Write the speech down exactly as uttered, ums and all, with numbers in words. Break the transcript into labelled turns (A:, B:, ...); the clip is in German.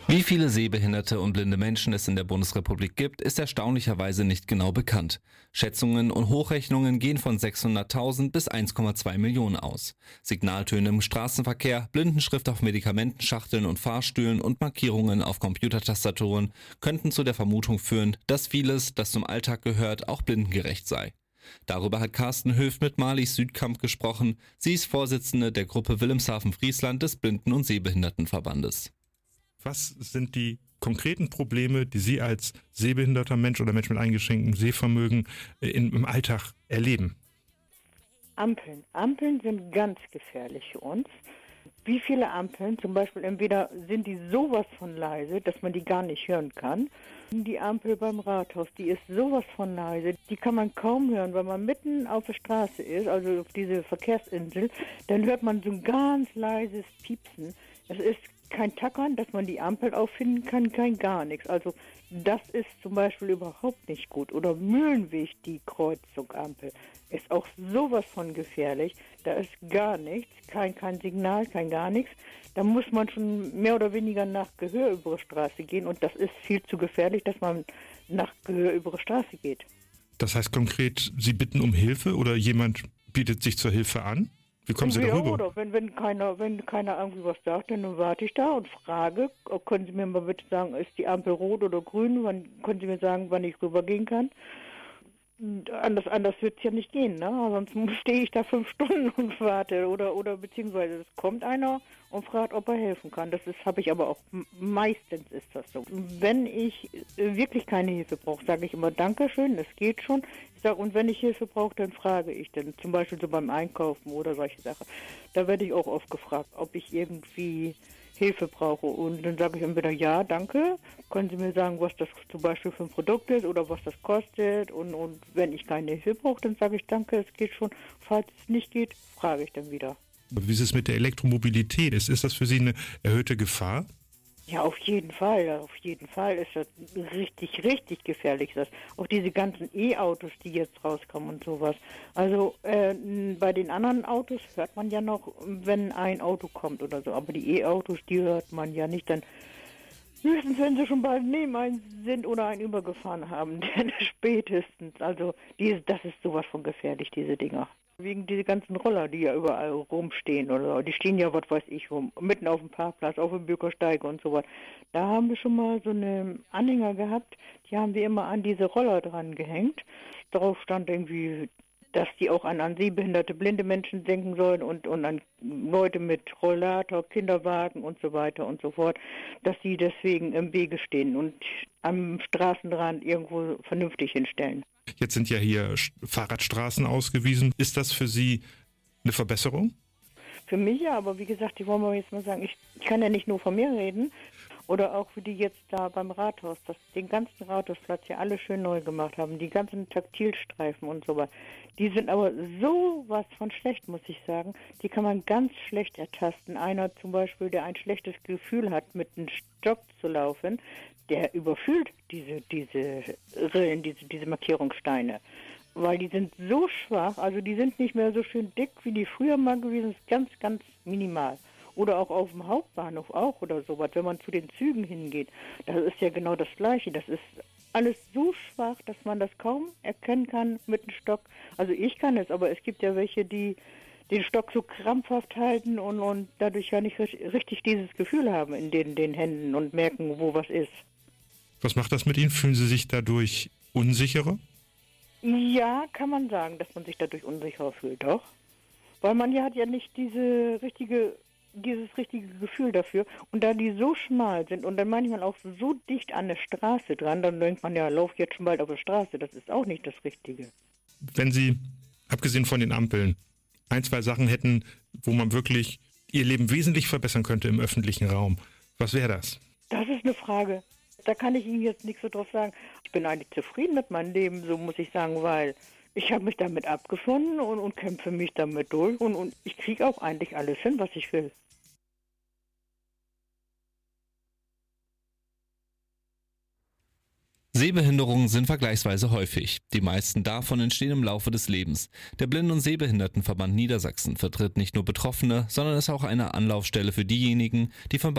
A: Wie viele sehbehinderte und blinde Menschen es in der Bundesrepublik gibt, ist erstaunlicherweise nicht genau bekannt. Schätzungen und Hochrechnungen gehen von sechshunderttausend bis eins Komma zwei Millionen aus. Signaltöne im Straßenverkehr, Blindenschrift auf Medikamentenschachteln und Fahrstühlen und Markierungen auf Computertastaturen könnten zu der Vermutung führen, dass vieles, das zum Alltag gehört, auch blindengerecht sei. Darüber hat Carsten Höft mit Marlies Südkamp gesprochen. Sie ist Vorsitzende der Gruppe Wilhelmshaven-Friesland des Blinden- und Sehbehindertenverbandes.
B: Was sind die konkreten Probleme, die Sie als sehbehinderter Mensch oder Mensch mit eingeschränktem Sehvermögen in, im Alltag erleben?
C: Ampeln. Ampeln sind ganz gefährlich für uns. Wie viele Ampeln, zum Beispiel entweder sind die sowas von leise, dass man die gar nicht hören kann. Die Ampel beim Rathaus, die ist sowas von leise, die kann man kaum hören, weil man mitten auf der Straße ist, also auf diese Verkehrsinsel, dann hört man so ein ganz leises Piepsen. Es ist kein Tackern, dass man die Ampel auffinden kann, kein gar nichts. Also das ist zum Beispiel überhaupt nicht gut. Oder Mühlenweg, die Kreuzung Ampel, ist auch sowas von gefährlich. Da ist gar nichts, kein, kein Signal, kein gar nichts. Da muss man schon mehr oder weniger nach Gehör über die Straße gehen und das ist viel zu gefährlich, dass man nach Gehör über die Straße geht.
B: Das heißt konkret, Sie bitten um Hilfe oder jemand bietet sich zur Hilfe an? Wie kommen Sie darüber?
C: Oder wenn, wenn, keiner, wenn keiner irgendwie was sagt, dann warte ich da und frage, können Sie mir mal bitte sagen, ist die Ampel rot oder grün? Wann, können Sie mir sagen, wann ich rübergehen kann? Anders, anders wird es ja nicht gehen, ne? Sonst stehe ich da fünf Stunden und warte. Oder, oder beziehungsweise es kommt einer und fragt, ob er helfen kann. Das habe ich aber auch, meistens ist das so. Wenn ich wirklich keine Hilfe brauche, sage ich immer Dankeschön, das geht schon. Ich sage, und wenn ich Hilfe brauche, dann frage ich dann. Zum Beispiel so beim Einkaufen oder solche Sachen. Da werde ich auch oft gefragt, ob ich irgendwie Hilfe brauche. Und dann sage ich entweder ja, danke. Können Sie mir sagen, was das zum Beispiel für ein Produkt ist oder was das kostet? Und, und wenn ich keine Hilfe brauche, dann sage ich danke, es geht schon. Falls es nicht geht, frage ich dann wieder.
B: Wie ist es mit der Elektromobilität? Ist, ist das für Sie eine erhöhte Gefahr?
C: Ja, auf jeden Fall. Auf jeden Fall ist das richtig, richtig gefährlich. Das. Auch diese ganzen E-Autos, die jetzt rauskommen und sowas. Also äh, bei den anderen Autos hört man ja noch, wenn ein Auto kommt oder so. Aber die E-Autos, die hört man ja nicht. Dann höchstens, wenn sie schon bald neben einen sind oder einen übergefahren haben. Denn spätestens. Also die, das ist sowas von gefährlich, diese Dinger. Wegen diese ganzen Roller, die ja überall rumstehen oder so. Die stehen ja, was weiß ich, rum, mitten auf dem Parkplatz, auf dem Bürgersteig und so was. Da haben wir schon mal so eine Anhänger gehabt, die haben wir immer an diese Roller dran gehängt. Darauf stand irgendwie, dass die auch an, an sehbehinderte, blinde Menschen denken sollen und, und an Leute mit Rollator, Kinderwagen und so weiter und so fort, dass sie deswegen im Wege stehen und am Straßenrand irgendwo vernünftig hinstellen.
B: Jetzt sind ja hier Fahrradstraßen ausgewiesen. Ist das für Sie eine Verbesserung?
C: Für mich ja, aber wie gesagt, ich wollte mal jetzt mal sagen, ich, ich kann ja nicht nur von mir reden. Oder auch wie die jetzt da beim Rathaus, das, den ganzen Rathausplatz hier alle schön neu gemacht haben, die ganzen Taktilstreifen und so was. Die sind aber sowas von schlecht, muss ich sagen. Die kann man ganz schlecht ertasten. Einer zum Beispiel, der ein schlechtes Gefühl hat, mit einem Stock zu laufen, der überfühlt diese, diese Rillen, diese, diese Markierungssteine. Weil die sind so schwach, also die sind nicht mehr so schön dick, wie die früher mal gewesen sind, ganz, ganz minimal. Oder auch auf dem Hauptbahnhof auch oder sowas, wenn man zu den Zügen hingeht. Das ist ja genau das Gleiche. Das ist alles so schwach, dass man das kaum erkennen kann mit dem Stock. Also ich kann es, aber es gibt ja welche, die den Stock so krampfhaft halten und, und dadurch ja nicht richtig dieses Gefühl haben in den, den Händen und merken, wo was ist.
B: Was macht das mit Ihnen? Fühlen Sie sich dadurch unsicherer?
C: Ja, kann man sagen, dass man sich dadurch unsicherer fühlt, doch. Weil man ja hat ja nicht diese richtige, dieses richtige Gefühl dafür. Und da die so schmal sind und dann manchmal auch so dicht an der Straße dran, dann denkt man ja, lauf jetzt schon bald auf der Straße. Das ist auch nicht das Richtige.
B: Wenn Sie, abgesehen von den Ampeln, ein, zwei Sachen hätten, wo man wirklich Ihr Leben wesentlich verbessern könnte im öffentlichen Raum, was wäre das?
C: Das ist eine Frage. Da kann ich Ihnen jetzt nichts so drauf sagen. Ich bin eigentlich zufrieden mit meinem Leben, so muss ich sagen, weil ich habe mich damit abgefunden und, und kämpfe mich damit durch und, und ich kriege auch eigentlich alles hin, was ich will.
A: Sehbehinderungen sind vergleichsweise häufig. Die meisten davon entstehen im Laufe des Lebens. Der Blinden- und Sehbehindertenverband Niedersachsen vertritt nicht nur Betroffene, sondern ist auch eine Anlaufstelle für diejenigen, die von